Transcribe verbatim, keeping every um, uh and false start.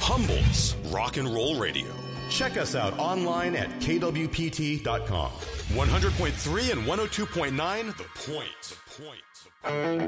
Humboldt's Rock and Roll Radio. Check us out online at K W P T dot com. one hundred point three and one oh two point nine, The Point. The Point.